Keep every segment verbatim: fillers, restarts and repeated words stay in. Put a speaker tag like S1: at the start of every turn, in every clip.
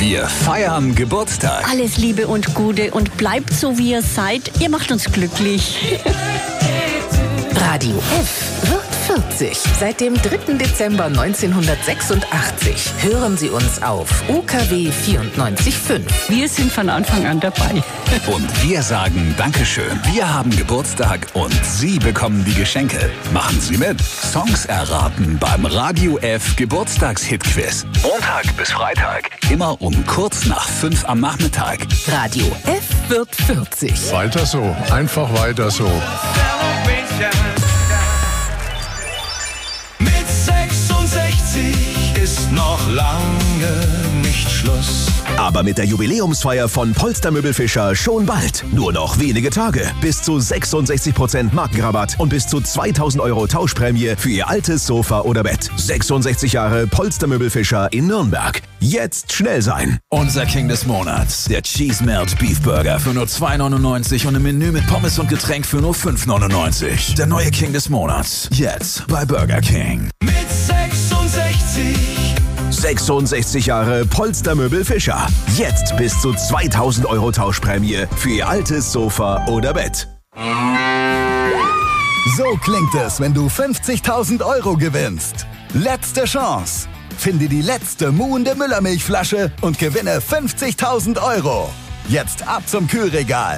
S1: Wir feiern Geburtstag.
S2: Alles Liebe und Gute und bleibt so, wie ihr seid. Ihr macht uns glücklich.
S3: Radio F wird vierzig. Seit dem dritten Dezember neunzehnhundertsechsundachtzig hören Sie uns auf U K W vierundneunzig Komma fünf.
S2: Wir sind von Anfang an dabei.
S1: Und wir sagen Dankeschön. Wir haben Geburtstag und Sie bekommen die Geschenke. Machen Sie mit. Songs erraten beim Radio F Geburtstagshit-Quiz. Montag bis Freitag. Immer um kurz nach fünf am Nachmittag.
S3: Radio F wird vierzig.
S4: Weiter so. Einfach weiter so.
S5: Mit sechsundsechzig ist noch lange nicht Schluss.
S6: Aber mit der Jubiläumsfeier von Polster Fischer schon bald. Nur noch wenige Tage. Bis zu sechsundsechzig Prozent Markenrabatt und bis zu zweitausend Euro Tauschprämie für Ihr altes Sofa oder Bett. sechsundsechzig Jahre Polster Fischer in Nürnberg. Jetzt schnell sein.
S7: Unser King des Monats. Der Cheese Melt Beef Burger für nur zwei neunundneunzig und ein Menü mit Pommes und Getränk für nur fünf neunundneunzig. Der neue King des Monats. Jetzt bei Burger King.
S5: Mit sechsundsechzig.
S6: sechsundsechzig Jahre Polster Fischer. Jetzt bis zu zweitausend Euro Tauschprämie für Ihr altes Sofa oder Bett.
S8: So klingt es, wenn du fünfzigtausend Euro gewinnst. Letzte Chance. Finde die letzte muhende Müllermilchflasche und gewinne fünfzigtausend Euro. Jetzt ab zum Kühlregal.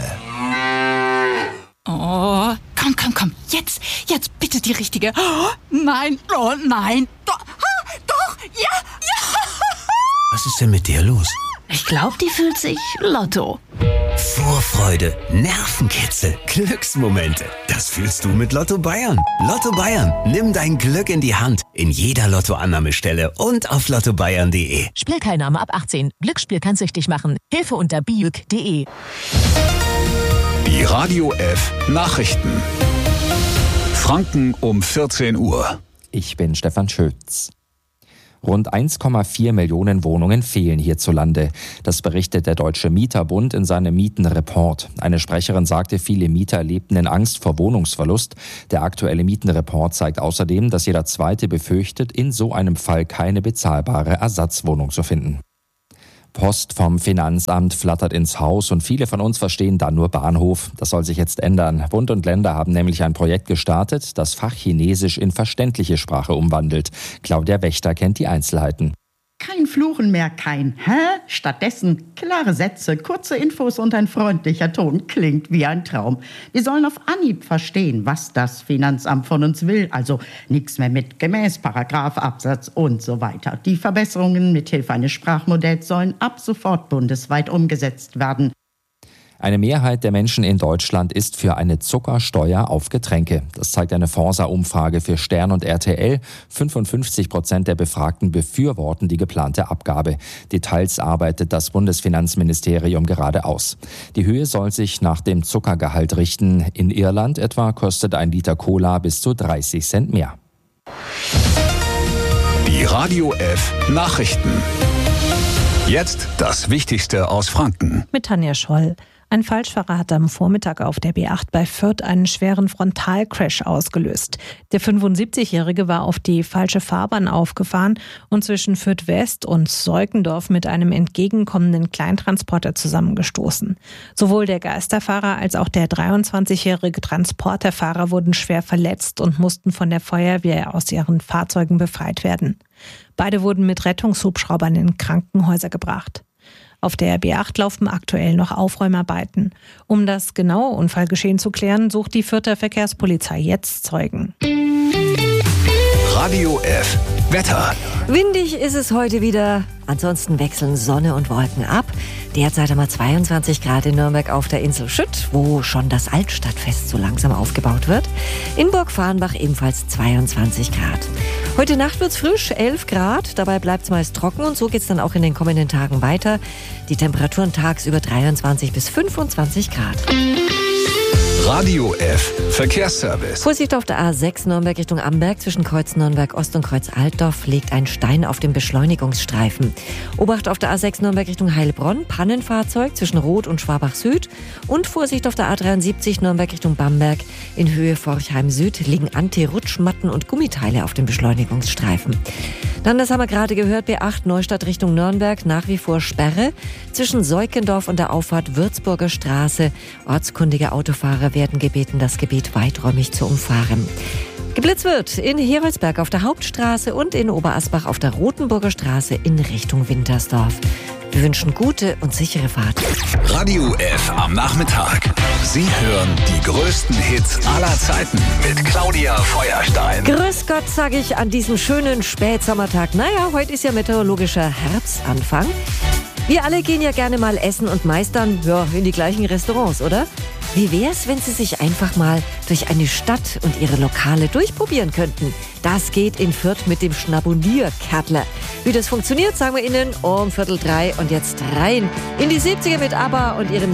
S9: Oh, komm, komm, komm. Jetzt, jetzt bitte die richtige. Oh, nein, oh nein. Doch, ah, doch, ja, ja.
S10: Was ist denn mit dir los?
S2: Ich glaube, die fühlt sich Lotto.
S10: Vorfreude, Nervenkitzel, Glücksmomente. Das fühlst du mit Lotto Bayern. Lotto Bayern. Nimm dein Glück in die Hand. In jeder Lottoannahmestelle und auf lotto bayern punkt de.
S3: Spielteilnahme ab achtzehn. Glücksspiel kann süchtig machen. Hilfe unter biuk punkt de.
S1: Die Radio F Nachrichten. Franken um vierzehn Uhr.
S11: Ich bin Stefan Schütz. Rund eins Komma vier Millionen Wohnungen fehlen hierzulande. Das berichtet der Deutsche Mieterbund in seinem Mietenreport. Eine Sprecherin sagte, viele Mieter lebten in Angst vor Wohnungsverlust. Der aktuelle Mietenreport zeigt außerdem, dass jeder Zweite befürchtet, in so einem Fall keine bezahlbare Ersatzwohnung zu finden. Post vom Finanzamt flattert ins Haus und viele von uns verstehen dann nur Bahnhof. Das soll sich jetzt ändern. Bund und Länder haben nämlich ein Projekt gestartet, das Fachchinesisch in verständliche Sprache umwandelt. Claudia Wächter kennt die Einzelheiten.
S12: Kein Fluchen mehr, kein Hä? Stattdessen klare Sätze, kurze Infos und ein freundlicher Ton. Klingt wie ein Traum. Wir sollen auf Anhieb verstehen, was das Finanzamt von uns will. Also nichts mehr mit gemäß, Paragraph, Absatz und so weiter. Die Verbesserungen mithilfe eines Sprachmodells sollen ab sofort bundesweit umgesetzt werden.
S11: Eine Mehrheit der Menschen in Deutschland ist für eine Zuckersteuer auf Getränke. Das zeigt eine Forsa-Umfrage für Stern und R T L. fünfundfünfzig Prozent der Befragten befürworten die geplante Abgabe. Details arbeitet das Bundesfinanzministerium gerade aus. Die Höhe soll sich nach dem Zuckergehalt richten. In Irland etwa kostet ein Liter Cola bis zu dreißig Cent mehr.
S1: Die Radio F Nachrichten. Jetzt das Wichtigste aus Franken.
S13: Mit Tanja Scholl. Ein Falschfahrer hat am Vormittag auf der B acht bei Fürth einen schweren Frontalcrash ausgelöst. Der fünfundsiebzigjährige war auf die falsche Fahrbahn aufgefahren und zwischen Fürth West und Seukendorf mit einem entgegenkommenden Kleintransporter zusammengestoßen. Sowohl der Geisterfahrer als auch der dreiundzwanzigjährige Transporterfahrer wurden schwer verletzt und mussten von der Feuerwehr aus ihren Fahrzeugen befreit werden. Beide wurden mit Rettungshubschraubern in Krankenhäuser gebracht. Auf der B acht laufen aktuell noch Aufräumarbeiten. Um das genaue Unfallgeschehen zu klären, sucht die Fürther Verkehrspolizei jetzt Zeugen.
S1: Radio F Wetter.
S14: Windig ist es heute wieder. Ansonsten wechseln Sonne und Wolken ab. Derzeit haben wir zweiundzwanzig Grad in Nürnberg auf der Insel Schütt, wo schon das Altstadtfest so langsam aufgebaut wird. In Burg-Farrenbach ebenfalls zweiundzwanzig Grad. Heute Nacht wird's frisch, elf Grad. Dabei bleibt's meist trocken und so geht's dann auch in den kommenden Tagen weiter. Die Temperaturen tagsüber dreiundzwanzig bis fünfundzwanzig Grad.
S1: Radio F Verkehrsservice.
S14: Vorsicht auf der A sechs Nürnberg Richtung Amberg. Zwischen Kreuz Nürnberg Ost und Kreuz Altdorf liegt ein Stein auf dem Beschleunigungsstreifen. Obacht auf der A sechs Nürnberg Richtung Heilbronn. Pannenfahrzeug zwischen Roth und Schwabach Süd. Und Vorsicht auf der A dreiundsiebzig Nürnberg Richtung Bamberg. In Höhe Forchheim Süd liegen Anti-Rutschmatten und Gummiteile auf dem Beschleunigungsstreifen. Dann, das haben wir gerade gehört, B acht Neustadt Richtung Nürnberg, nach wie vor Sperre. Zwischen Seukendorf und der Auffahrt Würzburger Straße. Ortskundige Autofahrer werden gebeten, das Gebiet weiträumig zu umfahren. Geblitzt wird in Heroldsberg auf der Hauptstraße und in Oberasbach auf der Rotenburger Straße in Richtung Wintersdorf. Wir wünschen gute und sichere Fahrt.
S1: Radio F am Nachmittag. Sie hören die größten Hits aller Zeiten mit Claudia Feuerstein.
S14: Grüß Gott, sage ich an diesem schönen Spätsommertag. Naja, heute ist ja meteorologischer Herbstanfang. Wir alle gehen ja gerne mal essen und meistern ja, in die gleichen Restaurants, oder? Wie wär's, wenn Sie sich einfach mal durch eine Stadt und ihre Lokale durchprobieren könnten? Das geht in Fürth mit dem Schnabonnier-Kärtler. Wie das funktioniert, sagen wir Ihnen um Viertel drei. Und jetzt rein in die siebziger mit ABBA und ihrem